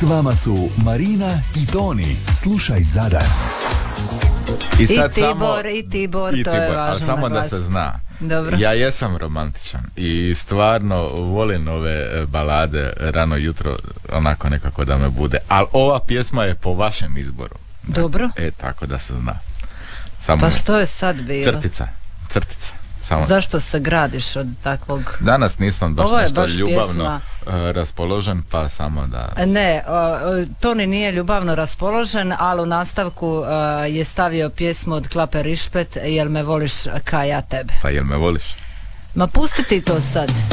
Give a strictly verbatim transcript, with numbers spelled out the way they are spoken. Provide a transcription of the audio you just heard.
S vama su Marina i Toni. Slušaj Zadar. I, I sad Tibor, samo, i Tibor, i to Tibor, je važno ali samo da naglasiti. se zna. Dobro. Ja jesam romantičan i stvarno volim ove balade rano jutro, onako nekako da me bude. Ali ova pjesma je po vašem izboru. Dobro. E, tako da se zna. Samo Pa što je sad bilo? crtica, crtica. Samo. Zašto se gradiš od takvog... Danas nisam baš Ovo je nešto baš ljubavno pjesma. uh, raspoložen, pa samo da... Ne, o, o, Toni nije ljubavno raspoložen, ali u nastavku uh, je stavio pjesmu od Klape Rišpet, Jel me voliš ka ja tebe. Pa jel me voliš? Ma pusti ti to sad.